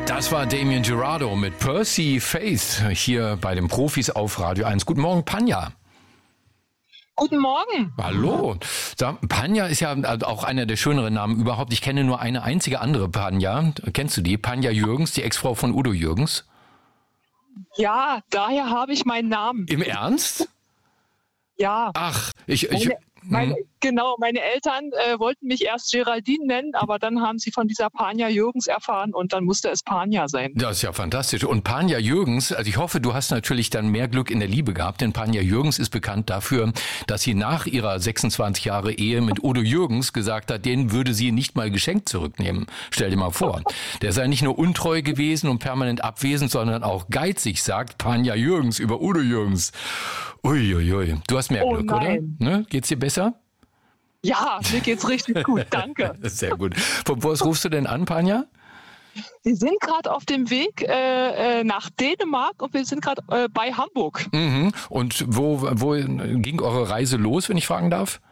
Das war Damien Jurado mit Percy Faith hier bei den Profis auf Radio 1. Guten Morgen, Panja. Guten Morgen. Hallo. Panja ist ja auch einer der schöneren Namen überhaupt. Ich kenne nur eine einzige andere Panja. Kennst du die? Panja Jürgens, die Ex-Frau von Udo Jürgens. Ja, daher habe ich meinen Namen. Im Ernst? Ja. Ach, meine Eltern wollten mich erst Geraldine nennen, aber dann haben sie von dieser Panja Jürgens erfahren und dann musste es Panja sein. Das ist ja fantastisch. Und Panja Jürgens, also ich hoffe, du hast natürlich dann mehr Glück in der Liebe gehabt, denn Panja Jürgens ist bekannt dafür, dass sie nach ihrer 26 Jahre Ehe mit Udo Jürgens gesagt hat, den würde sie nicht mal geschenkt zurücknehmen. Stell dir mal vor. Der sei nicht nur untreu gewesen und permanent abwesend, sondern auch geizig, sagt Panja Jürgens über Udo Jürgens. Uiuiui. Du hast mehr Glück, nein. oder? Ne? Geht's dir besser? Ja, mir geht's richtig gut, danke. Sehr gut. Von wo aus rufst du denn an, Panja? Wir sind gerade auf dem Weg nach Dänemark und wir sind gerade bei Hamburg. Mhm. Und wo ging eure Reise los, wenn ich fragen darf?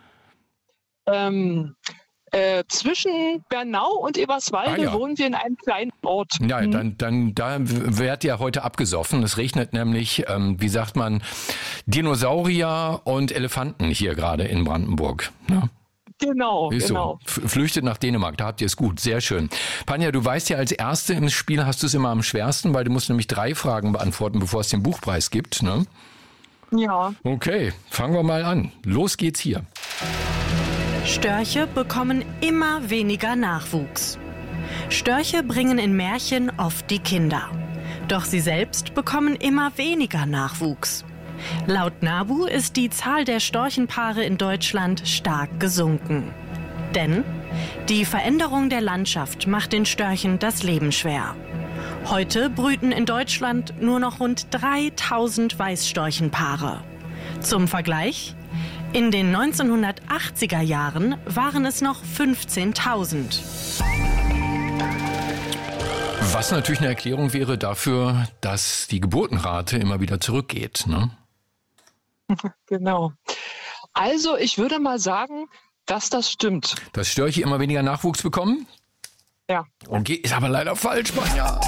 Zwischen Bernau und Eberswalde wohnen wir in einem kleinen Ort. Ja, dann da werdet ihr heute abgesoffen. Es regnet nämlich, wie sagt man, Dinosaurier und Elefanten hier gerade in Brandenburg. Ja. Genau, Ist genau. So. Flüchtet nach Dänemark, da habt ihr es gut. Sehr schön. Panja, du weißt ja, als Erste im Spiel hast du es immer am schwersten, weil du musst nämlich 3 Fragen beantworten, bevor es den Buchpreis gibt. Ne? Ja. Okay, fangen wir mal an. Los geht's hier. Störche bekommen immer weniger Nachwuchs. Störche bringen in Märchen oft die Kinder. Doch sie selbst bekommen immer weniger Nachwuchs. Laut NABU ist die Zahl der Storchenpaare in Deutschland stark gesunken. Denn die Veränderung der Landschaft macht den Störchen das Leben schwer. Heute brüten in Deutschland nur noch rund 3000 Weißstorchenpaare. Zum Vergleich: in den 1980er Jahren waren es noch 15.000. Was natürlich eine Erklärung wäre dafür, dass die Geburtenrate immer wieder zurückgeht, ne? Genau. Also ich würde mal sagen, dass das stimmt. Dass Störche immer weniger Nachwuchs bekommen? Ja. Okay, ist aber leider falsch, Panja.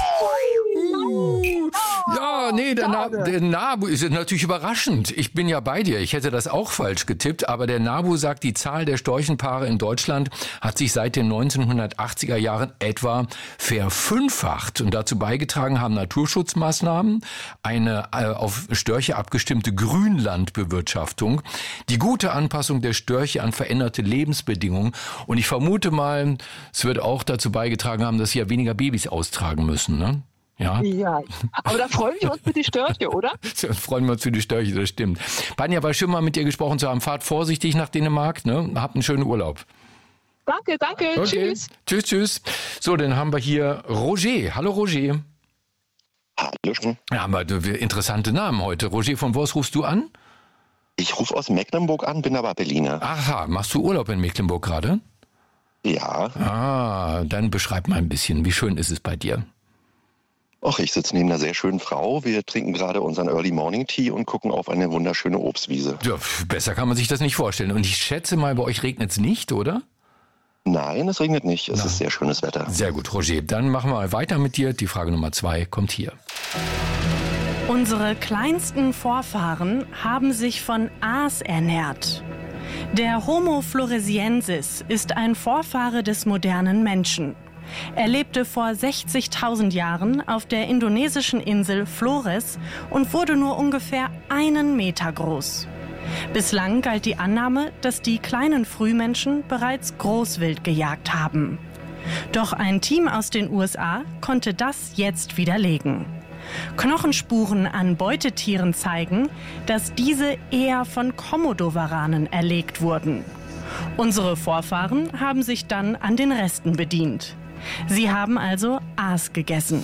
Ja, nee, der NABU ist natürlich überraschend. Ich bin ja bei dir. Ich hätte das auch falsch getippt. Aber der NABU sagt, die Zahl der Storchenpaare in Deutschland hat sich seit den 1980er Jahren etwa verfünffacht. Und dazu beigetragen haben Naturschutzmaßnahmen, eine auf Störche abgestimmte Grünlandbewirtschaftung, die gute Anpassung der Störche an veränderte Lebensbedingungen. Und ich vermute mal, es wird auch dazu beigetragen haben, dass sie ja weniger Babys austragen müssen, ne? Ja, aber da freuen wir uns für die Störche, oder? Da freuen wir uns für die Störche, das stimmt. Panja, war schön mal mit dir gesprochen zu haben. Fahrt vorsichtig nach Dänemark, ne? Habt einen schönen Urlaub. Danke, okay. Tschüss. Tschüss. So, dann haben wir hier Roger. Hallo Roger. Hallo schon. Ja, aber interessante Namen heute. Roger, von wo aus rufst du an? Ich rufe aus Mecklenburg an, bin aber Berliner. Aha, machst du Urlaub in Mecklenburg gerade? Ja. Ah, dann beschreib mal ein bisschen, wie schön ist es bei dir? Och, ich sitze neben einer sehr schönen Frau. Wir trinken gerade unseren Early Morning Tea und gucken auf eine wunderschöne Obstwiese. Ja, besser kann man sich das nicht vorstellen. Und ich schätze mal, bei euch regnet es nicht, oder? Nein, es regnet nicht. Es ist sehr schönes Wetter. Sehr gut, Roger. Dann machen wir mal weiter mit dir. Die Frage Nummer 2 kommt hier. Unsere kleinsten Vorfahren haben sich von Aas ernährt. Der Homo floresiensis ist ein Vorfahre des modernen Menschen. Er lebte vor 60.000 Jahren auf der indonesischen Insel Flores und wurde nur ungefähr 1 Meter groß. Bislang galt die Annahme, dass die kleinen Frühmenschen bereits Großwild gejagt haben. Doch ein Team aus den USA konnte das jetzt widerlegen. Knochenspuren an Beutetieren zeigen, dass diese eher von Komodo-Waranen erlegt wurden. Unsere Vorfahren haben sich dann an den Resten bedient. Sie haben also Aas gegessen.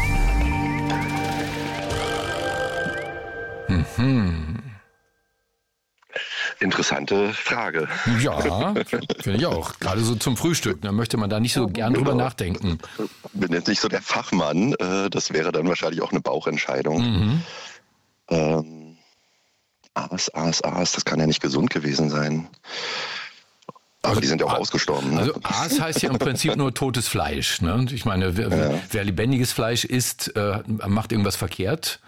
Interessante Frage. Ja, finde ich auch. Gerade so zum Frühstück. Da möchte man da nicht so gern drüber nachdenken. Bin jetzt nicht so der Fachmann. Das wäre dann wahrscheinlich auch eine Bauchentscheidung. Aas, das kann ja nicht gesund gewesen sein. Aber die sind ja auch ausgestorben. Ne? Also Aas heißt ja im Prinzip nur totes Fleisch. Ne? Ich meine, wer lebendiges Fleisch isst, macht irgendwas verkehrt.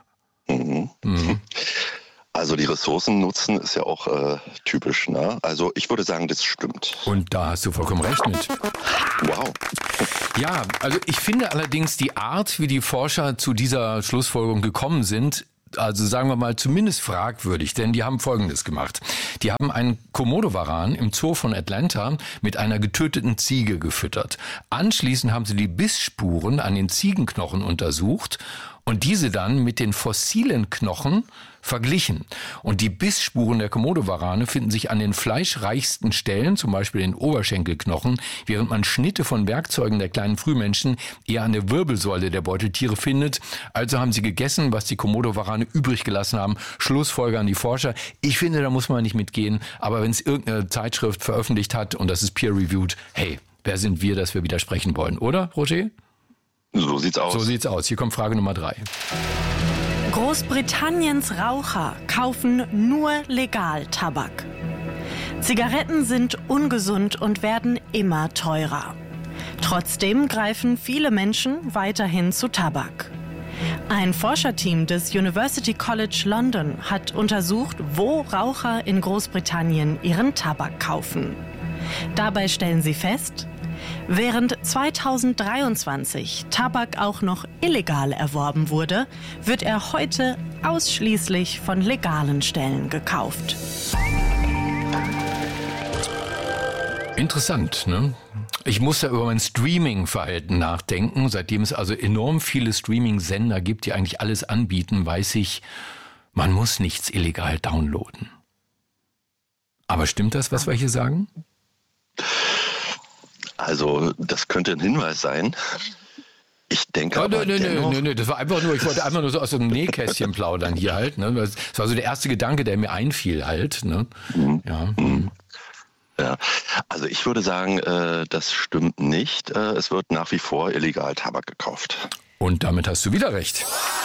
Also die Ressourcen nutzen ist ja auch typisch. Ne? Also ich würde sagen, das stimmt. Und da hast du vollkommen recht mit. Wow. Ja, also ich finde allerdings die Art, wie die Forscher zu dieser Schlussfolgerung gekommen sind, also sagen wir mal zumindest fragwürdig, denn die haben Folgendes gemacht. Die haben einen Komodowaran im Zoo von Atlanta mit einer getöteten Ziege gefüttert. Anschließend haben sie die Bissspuren an den Ziegenknochen untersucht und diese dann mit den fossilen Knochen verglichen. Und die Bissspuren der Komodowarane finden sich an den fleischreichsten Stellen, zum Beispiel den Oberschenkelknochen, während man Schnitte von Werkzeugen der kleinen Frühmenschen eher an der Wirbelsäule der Beuteltiere findet. Also haben sie gegessen, was die Komodowarane übrig gelassen haben. Schlussfolger an die Forscher. Ich finde, da muss man nicht mitgehen. Aber wenn es irgendeine Zeitschrift veröffentlicht hat und das ist peer-reviewed, hey, wer sind wir, dass wir widersprechen wollen, oder, Roger? So sieht's aus. So sieht's aus. Hier kommt Frage Nummer 3. Großbritanniens Raucher kaufen nur legal Tabak. Zigaretten sind ungesund und werden immer teurer. Trotzdem greifen viele Menschen weiterhin zu Tabak. Ein Forscherteam des University College London hat untersucht, wo Raucher in Großbritannien ihren Tabak kaufen. Dabei stellen sie fest, während 2023 Tabak auch noch illegal erworben wurde, wird er heute ausschließlich von legalen Stellen gekauft. Interessant, ne? Ich muss da über mein Streaming-Verhalten nachdenken. Seitdem es also enorm viele Streaming-Sender gibt, die eigentlich alles anbieten, weiß ich, man muss nichts illegal downloaden. Aber stimmt das, was wir hier sagen? Also das könnte ein Hinweis sein. Ich denke Nee, das war einfach nur, ich wollte einfach nur so aus dem Nähkästchen plaudern hier halt. Ne? Das war so der erste Gedanke, der mir einfiel halt. Ne? Ja, also ich würde sagen, das stimmt nicht. Es wird nach wie vor illegal Tabak gekauft. Und damit hast du wieder recht.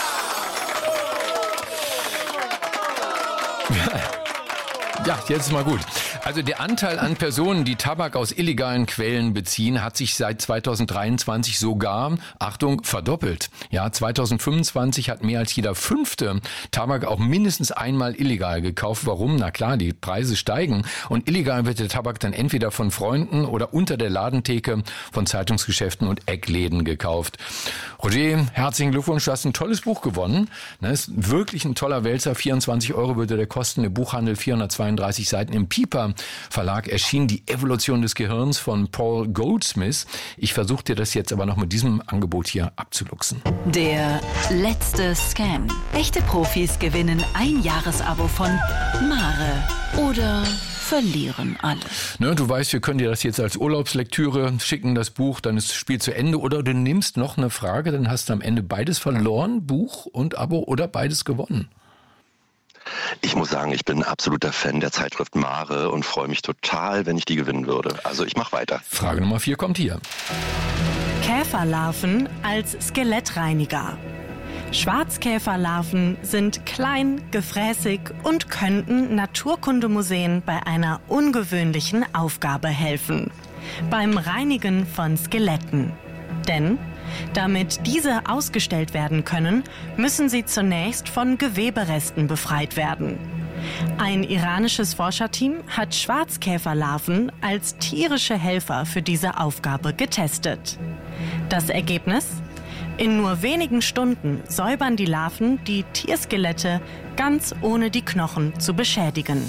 Ja, jetzt ist mal gut. Also der Anteil an Personen, die Tabak aus illegalen Quellen beziehen, hat sich seit 2023 sogar, Achtung, verdoppelt. Ja, 2025 hat mehr als jeder 5. Tabak auch mindestens einmal illegal gekauft. Warum? Na klar, die Preise steigen und illegal wird der Tabak dann entweder von Freunden oder unter der Ladentheke von Zeitungsgeschäften und Eckläden gekauft. Roger, herzlichen Glückwunsch, du hast ein tolles Buch gewonnen. Das ist wirklich ein toller Wälzer, 24 € würde der kosten, im Buchhandel 432 Seiten im Piper Verlag erschien die Evolution des Gehirns von Paul Goldsmith. Ich versuche dir das jetzt aber noch mit diesem Angebot hier abzuluxen. Der letzte Scam. Echte Profis gewinnen ein Jahresabo von Mare oder verlieren alles. Ne, du weißt, wir können dir das jetzt als Urlaubslektüre schicken, das Buch, dann ist das Spiel zu Ende. Oder du nimmst noch eine Frage, dann hast du am Ende beides verloren, Buch und Abo, oder beides gewonnen. Ich muss sagen, ich bin ein absoluter Fan der Zeitschrift Mare und freue mich total, wenn ich die gewinnen würde. Also ich mache weiter. Frage Nummer 4 kommt hier. Käferlarven als Skelettreiniger. Schwarzkäferlarven sind klein, gefräßig und könnten Naturkundemuseen bei einer ungewöhnlichen Aufgabe helfen: beim Reinigen von Skeletten. Denn damit diese ausgestellt werden können, müssen sie zunächst von Geweberesten befreit werden. Ein iranisches Forscherteam hat Schwarzkäferlarven als tierische Helfer für diese Aufgabe getestet. Das Ergebnis? In nur wenigen Stunden säubern die Larven die Tierskelette ganz ohne die Knochen zu beschädigen.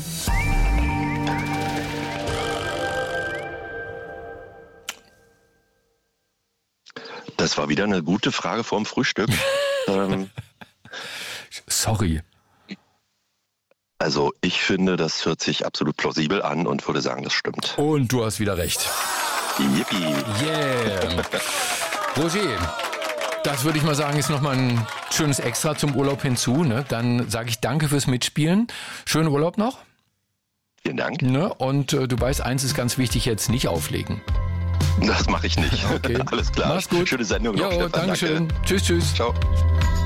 Das war wieder eine gute Frage vorm Frühstück. Sorry. Also ich finde, das hört sich absolut plausibel an und würde sagen, das stimmt. Und du hast wieder recht. Yippie. Yeah. Roger, das würde ich mal sagen, ist nochmal ein schönes Extra zum Urlaub hinzu. Ne? Dann sage ich danke fürs Mitspielen. Schönen Urlaub noch. Vielen Dank. Ne? Und du weißt, eins ist ganz wichtig, jetzt nicht auflegen. Das mache ich nicht. Okay. Alles klar. Mach's gut. Schöne Sendung noch. Jo, Dankeschön. Danke. Tschüss. Ciao.